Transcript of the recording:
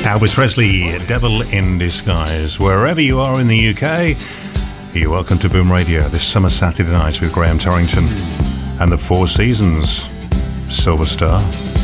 Elvis Presley, Devil in Disguise. Wherever you are in the UK, you're welcome to Boom Radio this summer Saturday night with Graham Torrington and the Four Seasons, Silver Star.